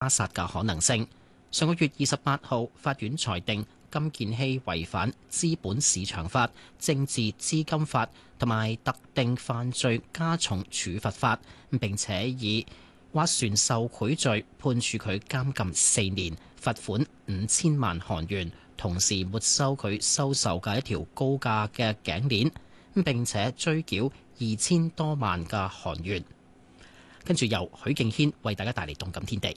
加殺嘅可能性。上個月28號，法院裁定金建希違反資本市場法、政治資金法同埋特定犯罪加重處罰法，並且以斡旋受賄罪判處佢監禁4年，罰款5000萬韓元，同時沒收佢收受嘅一條高價嘅頸鏈，並且追繳2000多萬嘅韓元。跟住由許敬軒為大家帶嚟動感天地。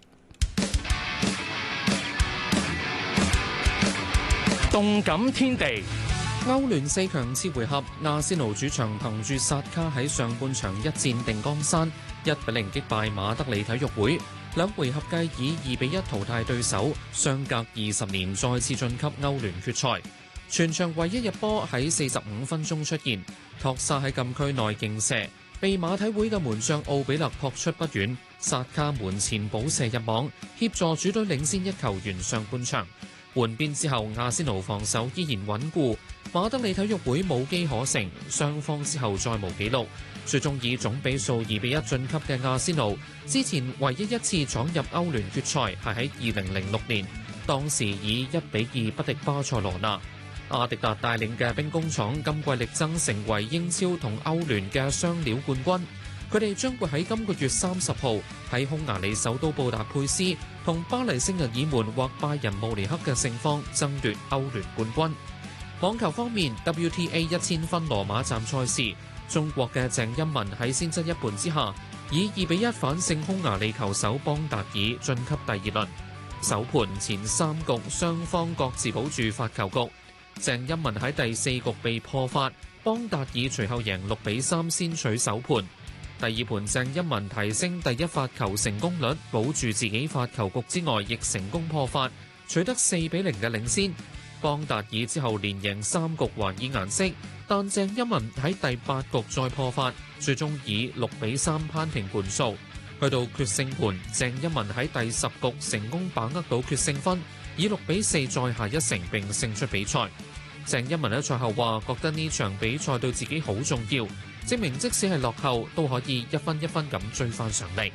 動感天地， 歐聯4強次回合，阿仙奴主場憑住薩卡喺上半場一戰定江山，1-0擊敗馬德里體育會，兩回合計以2-1淘汰對手，相隔20年再次晉級歐聯決賽。全場唯一入波喺45分鐘出現，托薩喺禁區內勁射，被馬體會嘅門將奧比勒撲出不遠，薩卡門前補射入網，協助主隊領先1球完上半場。換邊之後，阿仙奴防守依然穩固，馬德里體育會冇機可乘，雙方之後再無紀錄，最終以總比數2-1晉級嘅阿仙奴，之前唯一一次闖入歐聯決賽係喺2006年，當時以1-2不敵巴塞羅那。阿迪達帶領嘅兵工廠今季力爭成為英超同歐聯嘅雙料冠軍。佢哋將會喺今個月30號喺匈牙利首都布達佩斯同巴黎聖日耳門或拜仁慕尼黑嘅勝方爭奪歐聯冠軍。網球方面 ，WTA 1000分羅馬站賽事，中國嘅鄭欽文喺先失一盤之下，以2-1反勝匈牙利球手邦達爾晉級第二輪。首盤前3局雙方各自保住發球局，鄭欽文喺第4局被破發，邦達爾隨後贏6-3先取首盤。第二盤鄭欽文提升第一發球成功率，保住自己發球局之外，亦成功破發，取得4-0嘅領先。邦達爾之後連贏3局還以顏色，但鄭欽文喺第8局再破發，最終以6-3攀平盤數。去到決勝盤，鄭欽文喺第10局成功把握到決勝分，以6-4再下一城並勝出比賽。鄭欽文喺賽後話：覺得呢場比賽對自己好重要，證明即使係落後都可以一分一分咁追翻上嚟。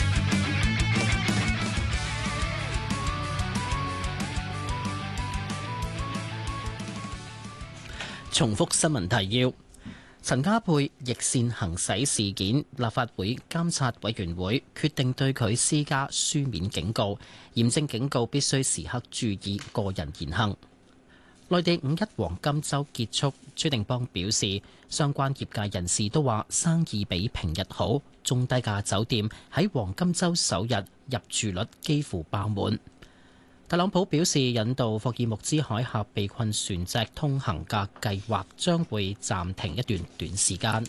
重複新聞提要：陳家珮逆線行駛事件，立法會監察委員會決定對佢施加書面警告，嚴正警告必須時刻注意個人言行。內地5一黃金週結束，朱定邦表示，相關業界人士都話生意比平日好，中低價酒店喺黃金週首日入住率幾乎爆滿。特朗普表示，引導霍爾木茲海峽被困船隻通行嘅計劃將會暫停一段短時間。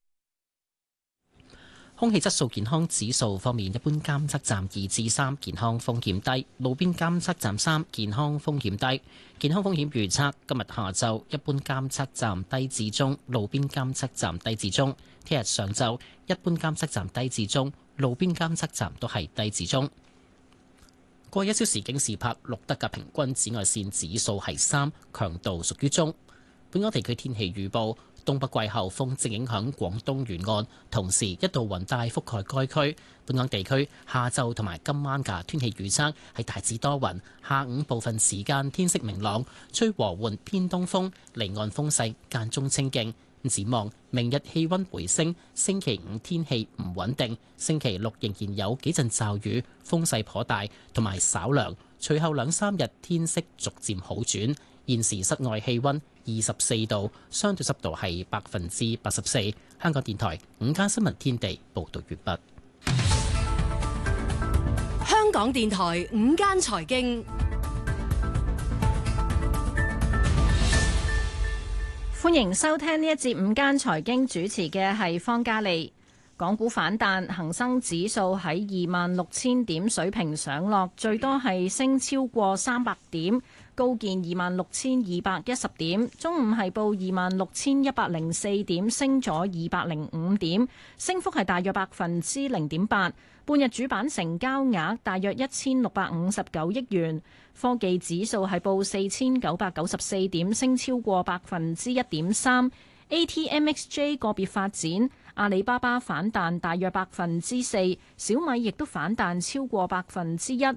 空氣質素健康指數方面，一般監測站2至3，健康風險低；路邊監測站3，健康風險低。健康風險預測今日下晝一般監測站低至中，路邊監測站低至中；聽日上晝一般監測站低至中，路邊監測站都係低至中。過去1小時京士柏錄得嘅平均紫外線指數係3，強度屬於中。本港地區天氣預報。東北季候風正影響廣東沿岸，同時一道雲帶覆蓋該區。本港地區下晝同埋今晚嘅天氣預測係大致多雲，下午部分時間天色明朗，吹和緩偏東風，離岸風勢間中清勁。展望明日氣溫回升，星期5天氣唔穩定，星期6仍然有幾陣驟雨，風勢頗大，同埋稍涼。隨後2-3日天色逐漸好轉。現時室外氣溫24度，相對濕度係84%。香港電台午間新聞天地報道完畢。 香港電台午間財經， 歡迎收聽呢一節午間財經，主持嘅係方嘉利。港股反彈，恒生指數喺26,000點水平上落，最多係升超過300點。高見26,210點，中午係報26,104點，升咗205點，升幅係大約0.8%。半日主板成交額大約1,659億元。科技指數係報4,994點，升超過1.3%。ATMXJ 個別發展，阿里巴巴反彈大約4%，小米亦都反彈超過1%。